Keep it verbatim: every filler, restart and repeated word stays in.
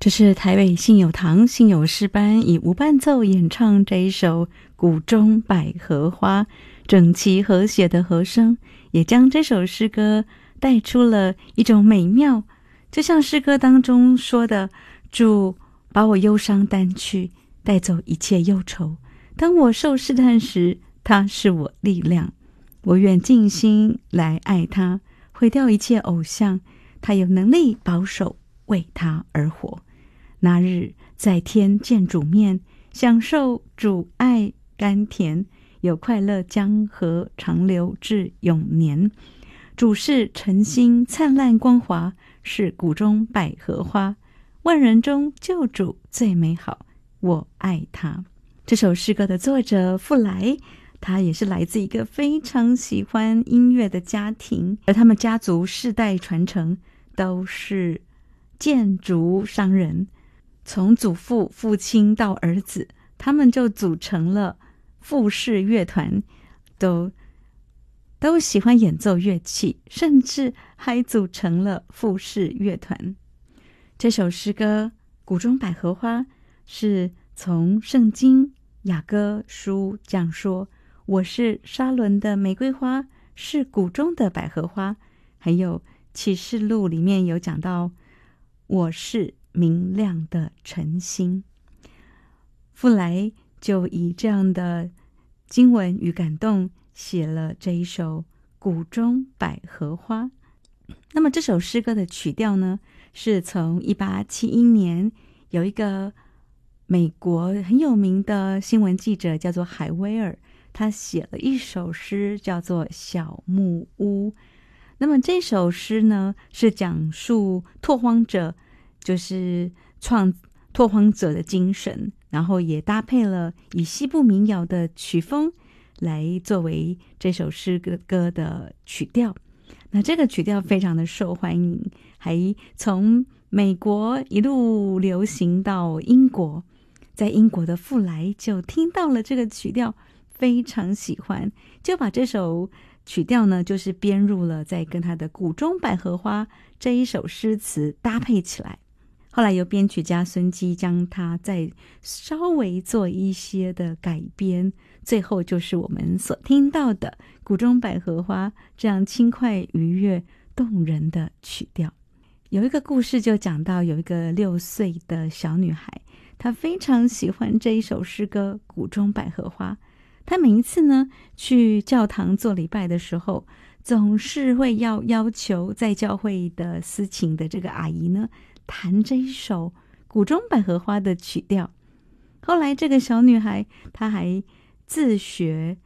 这是台北信友堂信友诗班以无伴奏演唱这一首《谷中百合花》，整齐和谐的和声也将这首诗歌带出了一种美妙，就像诗歌当中说的，主把我忧伤担去，带走一切忧愁，当我受试探时，他是我力量，我愿尽心来爱他，毁掉一切偶像，他有能力保守，为他而活。那日在天见主面，享受主爱甘甜，有快乐江河长流至永年。主是晨星灿烂光华，是谷中百合花，万人中救主最美好，我爱他。这首诗歌的作者傅来，他也是来自一个非常喜欢音乐的家庭，而他们家族世代传承都是建筑商人，从祖父、父亲到儿子，他们就组成了傅氏乐团，都都喜欢演奏乐器，甚至还组成了傅氏乐团。这首诗歌《谷中百合花》是从圣经雅歌书讲说，我是沙伦的玫瑰花，是谷中的百合花，还有启示录里面有讲到，我是明亮的晨星。傅来就以这样的经文与感动写了这一首《谷中百合花》。那么这首诗歌的曲调呢，是从一八七一年有一个美国很有名的新闻记者叫做海威尔，他写了一首诗叫做《小木屋》。那么这首诗呢，是讲述拓荒者，就是创拓荒者的精神，然后也搭配了以西部民谣的曲风来作为这首诗歌的曲调。那这个曲调非常的受欢迎，还从美国一路流行到英国，在英国的傅来就听到了这个曲调，非常喜欢，就把这首曲调呢就是编入了，再跟他的《谷中百合花》这一首诗词搭配起来。后来由编曲家孙基将它再稍微做一些的改编，最后就是我们所听到的《谷中百合花》这样轻快愉悦动人的曲调。有一个故事就讲到，有一个六岁的小女孩，她非常喜欢这一首诗歌《谷中百合花》。她每一次呢去教堂做礼拜的时候，总是会要要求在教会的司琴的这个阿姨呢弹这一首《谷中百合花》的曲调。后来这个小女孩她还自学